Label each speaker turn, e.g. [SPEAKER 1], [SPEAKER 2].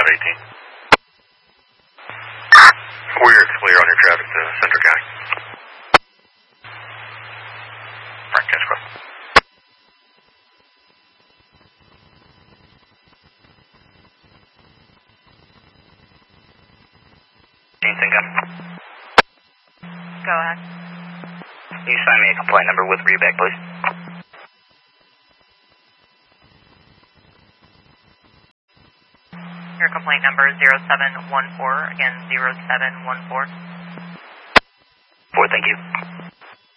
[SPEAKER 1] 18. We're clear on your traffic to Central County. Alright, catch cross.
[SPEAKER 2] Go ahead.
[SPEAKER 3] Can you sign me a complaint number with read back, please?
[SPEAKER 2] Your complaint number is 0714, again 0714.
[SPEAKER 3] 4, thank you.